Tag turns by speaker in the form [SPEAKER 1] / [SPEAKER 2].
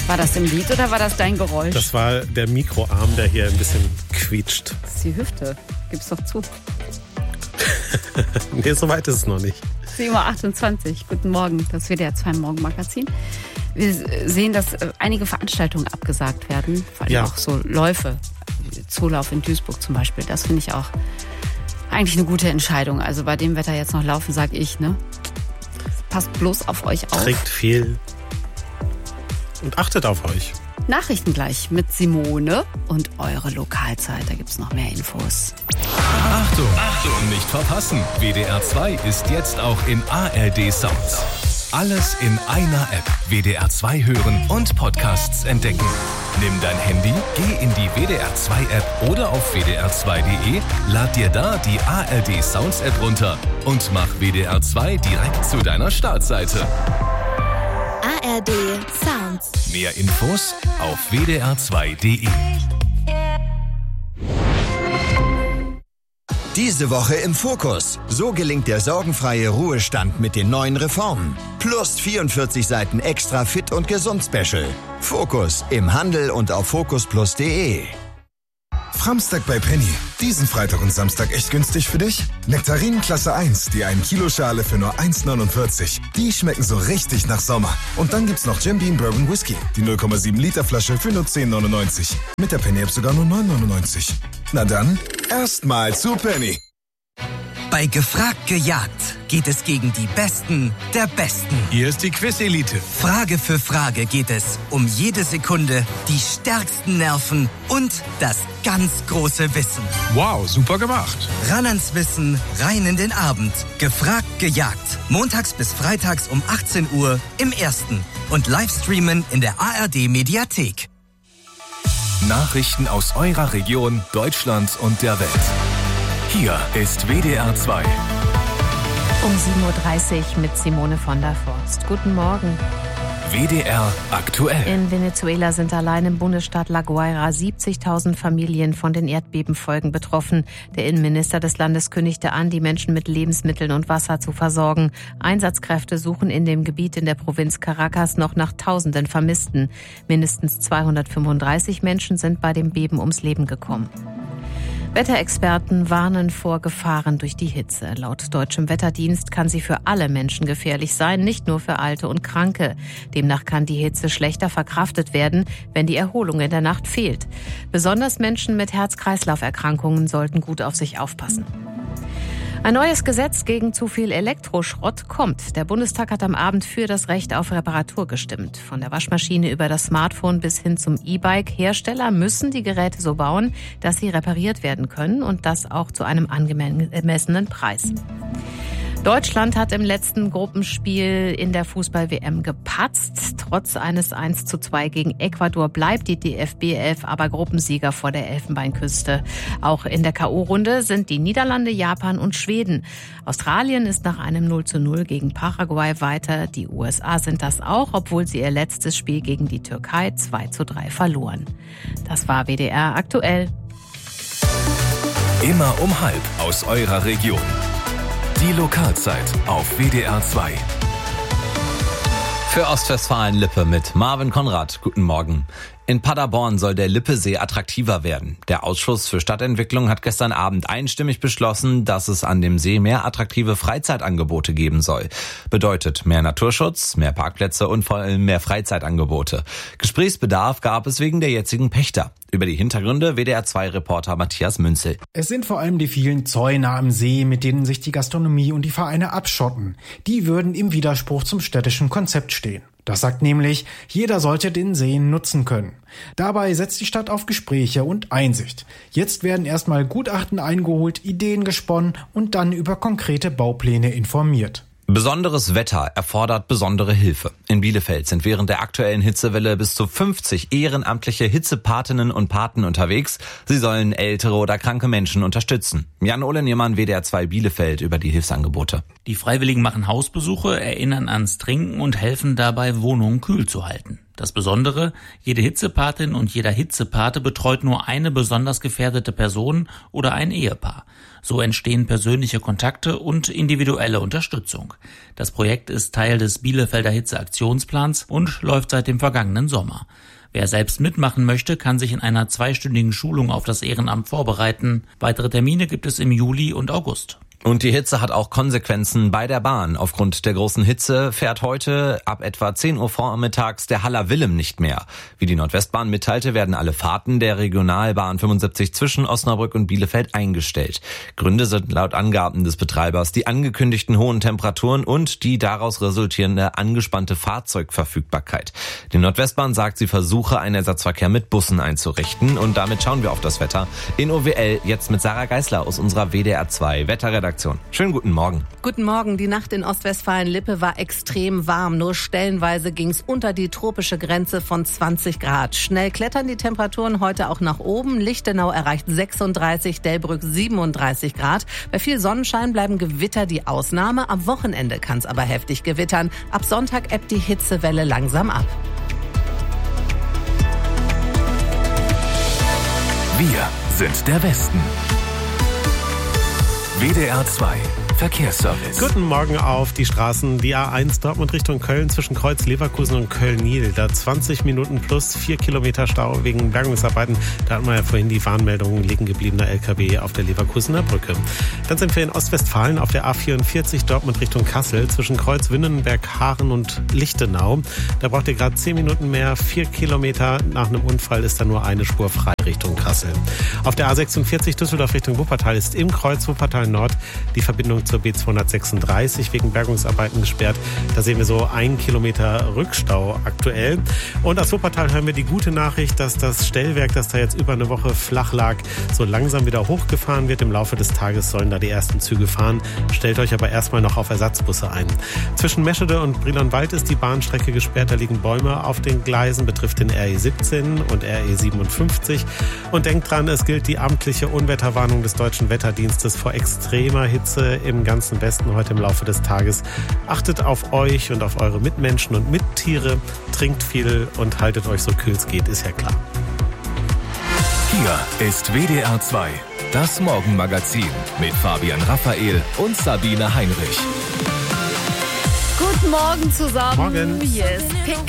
[SPEAKER 1] War das im Lied oder war das dein Geräusch?
[SPEAKER 2] Das war der Mikroarm, der hier ein bisschen quietscht.
[SPEAKER 1] Das ist die Hüfte. Gib's doch zu.
[SPEAKER 2] Nee, so weit ist es noch nicht.
[SPEAKER 1] 7.28 Uhr. Guten Morgen. Das WDR 2 Morgenmagazin. Wir sehen, dass einige Veranstaltungen abgesagt werden. Vor allem auch so Läufe. Zoolauf in Duisburg zum Beispiel. Das finde ich auch eigentlich eine gute Entscheidung. Also bei dem Wetter jetzt noch laufen, sage ich, ne? Passt bloß auf euch auf.
[SPEAKER 2] Trinkt viel und achtet auf euch.
[SPEAKER 1] Nachrichten gleich mit Simone und eure Lokalzeit. Da gibt's noch mehr Infos.
[SPEAKER 3] Achtung, Achtung, nicht verpassen. WDR 2 ist jetzt auch in ARD Sounds. Alles in einer App. WDR 2 hören und Podcasts entdecken. Nimm dein Handy, geh in die WDR 2 App oder auf wdr2.de, lad dir da die ARD Sounds App runter und mach WDR 2 direkt zu deiner Startseite.
[SPEAKER 4] ARD Sounds.
[SPEAKER 3] Mehr Infos auf wdr2.de.
[SPEAKER 5] Diese Woche im Fokus. So gelingt der sorgenfreie Ruhestand mit den neuen Reformen. Plus 44 Seiten extra Fit und Gesund Special. Fokus im Handel und auf focusplus.de.
[SPEAKER 6] Framstag bei Penny. Diesen Freitag und Samstag echt günstig für dich? Nektarinen Klasse 1, die 1 Kilo Schale für nur 1,49. Die schmecken so richtig nach Sommer. Und dann gibt's noch Jim Beam Bourbon Whisky, die 0,7 Liter Flasche für nur 10,99. Mit der Penny App sogar nur 9,99. Na dann, erstmal zu Penny.
[SPEAKER 7] Bei Gefragt gejagt geht es gegen die Besten der Besten.
[SPEAKER 8] Hier ist die Quiz-Elite.
[SPEAKER 7] Frage für Frage geht es um jede Sekunde, die stärksten Nerven und das ganz große Wissen.
[SPEAKER 8] Wow, super gemacht.
[SPEAKER 7] Ran ans Wissen, rein in den Abend. Gefragt gejagt. Montags bis freitags um 18 Uhr im Ersten. Und Livestreamen in der ARD-Mediathek.
[SPEAKER 3] Nachrichten aus eurer Region, Deutschland und der Welt. Hier ist WDR 2.
[SPEAKER 9] Um 7.30 Uhr mit Simone von der Forst. Guten Morgen.
[SPEAKER 3] WDR aktuell.
[SPEAKER 9] In Venezuela sind allein im Bundesstaat La Guaira 70.000 Familien von den Erdbebenfolgen betroffen. Der Innenminister des Landes kündigte an, die Menschen mit Lebensmitteln und Wasser zu versorgen. Einsatzkräfte suchen in dem Gebiet in der Provinz Caracas noch nach Tausenden Vermissten. Mindestens 235 Menschen sind bei dem Beben ums Leben gekommen. Wetterexperten warnen vor Gefahren durch die Hitze. Laut deutschem Wetterdienst kann sie für alle Menschen gefährlich sein, nicht nur für Alte und Kranke. Demnach kann die Hitze schlechter verkraftet werden, wenn die Erholung in der Nacht fehlt. Besonders Menschen mit Herz-Kreislauf-Erkrankungen sollten gut auf sich aufpassen. Ein neues Gesetz gegen zu viel Elektroschrott kommt. Der Bundestag hat am Abend für das Recht auf Reparatur gestimmt. Von der Waschmaschine über das Smartphone bis hin zum E-Bike. Hersteller müssen die Geräte so bauen, dass sie repariert werden können und das auch zu einem angemessenen Preis. Deutschland hat im letzten Gruppenspiel in der Fußball-WM gepatzt. Trotz eines 1:2 gegen Ecuador bleibt die DFB-11 aber Gruppensieger vor der Elfenbeinküste. Auch in der K.O.-Runde sind die Niederlande, Japan und Schweden. Australien ist nach einem 0:0 gegen Paraguay weiter. Die USA sind das auch, obwohl sie ihr letztes Spiel gegen die Türkei 2:3 verloren. Das war WDR aktuell.
[SPEAKER 3] Immer um 12 aus eurer Region. Die Lokalzeit auf WDR 2.
[SPEAKER 10] Für Ostwestfalen-Lippe mit Marvin Konrad. Guten Morgen. In Paderborn soll der Lippesee attraktiver werden. Der Ausschuss für Stadtentwicklung hat gestern Abend einstimmig beschlossen, dass es an dem See mehr attraktive Freizeitangebote geben soll. Bedeutet mehr Naturschutz, mehr Parkplätze und vor allem mehr Freizeitangebote. Gesprächsbedarf gab es wegen der jetzigen Pächter. Über die Hintergründe WDR-2-Reporter Matthias Münzel.
[SPEAKER 11] Es sind vor allem die vielen Zäune am See, mit denen sich die Gastronomie und die Vereine abschotten. Die würden im Widerspruch zum städtischen Konzept stehen. Das sagt nämlich, jeder sollte den See nutzen können. Dabei setzt die Stadt auf Gespräche und Einsicht. Jetzt werden erstmal Gutachten eingeholt, Ideen gesponnen und dann über konkrete Baupläne informiert.
[SPEAKER 10] Besonderes Wetter erfordert besondere Hilfe. In Bielefeld sind während der aktuellen Hitzewelle bis zu 50 ehrenamtliche Hitzepatinnen und Paten unterwegs. Sie sollen ältere oder kranke Menschen unterstützen. Jan-Ole Niemann, WDR 2 Bielefeld, über die Hilfsangebote.
[SPEAKER 12] Die Freiwilligen machen Hausbesuche, erinnern ans Trinken und helfen dabei, Wohnungen kühl zu halten. Das Besondere, jede Hitzepatin und jeder Hitzepate betreut nur eine besonders gefährdete Person oder ein Ehepaar. So entstehen persönliche Kontakte und individuelle Unterstützung. Das Projekt ist Teil des Bielefelder Hitzeaktionsplans und läuft seit dem vergangenen Sommer. Wer selbst mitmachen möchte, kann sich in einer 2-stündigen Schulung auf das Ehrenamt vorbereiten. Weitere Termine gibt es im Juli und August.
[SPEAKER 10] Und die Hitze hat auch Konsequenzen bei der Bahn. Aufgrund der großen Hitze fährt heute ab etwa 10 Uhr vormittags der Haller Willem nicht mehr. Wie die Nordwestbahn mitteilte, werden alle Fahrten der Regionalbahn 75 zwischen Osnabrück und Bielefeld eingestellt. Gründe sind laut Angaben des Betreibers die angekündigten hohen Temperaturen und die daraus resultierende angespannte Fahrzeugverfügbarkeit. Die Nordwestbahn sagt, sie versuche, einen Ersatzverkehr mit Bussen einzurichten. Und damit schauen wir auf das Wetter in OWL, jetzt mit Sarah Geisler aus unserer WDR 2 Wetterredaktion. Schönen guten Morgen.
[SPEAKER 13] Guten Morgen. Die Nacht in Ostwestfalen-Lippe war extrem warm. Nur stellenweise ging es unter die tropische Grenze von 20 Grad. Schnell klettern die Temperaturen heute auch nach oben. Lichtenau erreicht 36, Delbrück 37 Grad. Bei viel Sonnenschein bleiben Gewitter die Ausnahme. Am Wochenende kann es aber heftig gewittern. Ab Sonntag ebbt die Hitzewelle langsam ab.
[SPEAKER 3] Wir sind der Westen. WDR 2 Verkehrsservice.
[SPEAKER 2] Guten Morgen auf die Straßen. Die A1 Dortmund Richtung Köln zwischen Kreuz Leverkusen und Köln-Niel. Da 20 Minuten plus 4 Kilometer Stau wegen Bergungsarbeiten. Da hatten wir ja vorhin die Warnmeldungen liegen gebliebener LKW auf der Leverkusener Brücke. Dann sind wir in Ostwestfalen auf der A44 Dortmund Richtung Kassel zwischen Kreuz Winnenberg, Haaren und Lichtenau. Da braucht ihr gerade 10 Minuten mehr. 4 Kilometer nach einem Unfall ist da nur eine Spur frei Richtung Kassel. Auf der A46 Düsseldorf Richtung Wuppertal ist im Kreuz Wuppertal Nord die Verbindung zur B236 wegen Bergungsarbeiten gesperrt. Da sehen wir so 1 Kilometer Rückstau aktuell. Und aus Wuppertal hören wir die gute Nachricht, dass das Stellwerk, das da jetzt über eine Woche flach lag, so langsam wieder hochgefahren wird. Im Laufe des Tages sollen da die ersten Züge fahren. Stellt euch aber erstmal noch auf Ersatzbusse ein. Zwischen Meschede und Brilonwald ist die Bahnstrecke gesperrt. Da liegen Bäume auf den Gleisen, betrifft den RE 17 und RE 57. Und denkt dran, es gilt die amtliche Unwetterwarnung des Deutschen Wetterdienstes vor extremer Hitze im ganzen Westen heute im Laufe des Tages. Achtet auf euch und auf eure Mitmenschen und Mittiere, trinkt viel und haltet euch so kühl es geht, ist ja klar.
[SPEAKER 3] Hier ist WDR 2, das Morgenmagazin mit Fabian Raphael und Sabine Heinrich.
[SPEAKER 1] Guten Morgen zusammen.
[SPEAKER 2] Morgen.
[SPEAKER 1] Hier ist Pink